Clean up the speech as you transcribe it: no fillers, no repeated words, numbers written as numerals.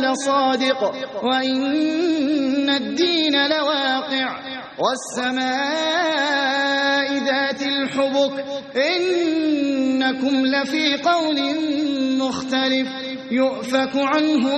لصادق وإن الدين لواقع والسماء ذات الحبك إنكم لفي قول مختلف يؤفك عنه